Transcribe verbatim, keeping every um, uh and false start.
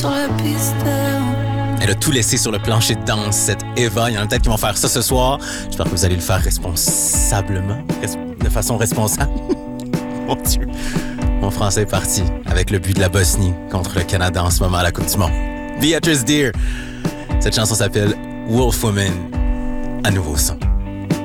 Elle a tout laissé sur le plancher de danse, cette Eva. Il y en a peut-être qui vont faire ça ce soir. J'espère que vous allez le faire responsablement, de façon responsable. Mon Dieu. Mon français est parti avec le but de la Bosnie contre le Canada en ce moment à la Coupe du Monde. Beatrice Deer. Cette chanson s'appelle Wolf Woman. À nouveau son.